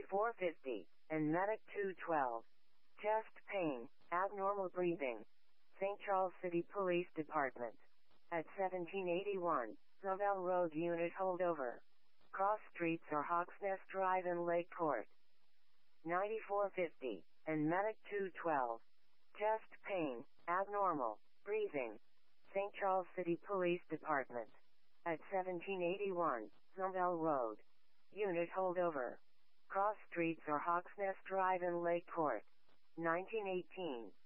9450, and Medic 212. Chest pain, abnormal breathing. St. Charles City Police Department. At 1781, Novell Road Unit holdover. Cross streets or Hawks Nest Drive in Lakeport. 9450, and Medic 212. Chest pain, abnormal breathing. St. Charles City Police Department. At 1781, Novell Road. Unit holdover. Cross streets or Hawks Nest Drive in Lakeport. 1918.